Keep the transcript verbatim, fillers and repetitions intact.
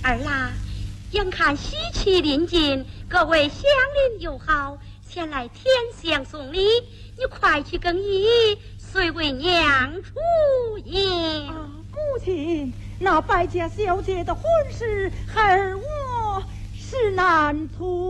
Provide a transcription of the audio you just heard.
儿啦，眼看喜气临近，各位乡邻友好前来天香送礼，你快去更衣，随为娘出迎。 啊，母亲，那白家小姐的婚事，孩儿我是难处。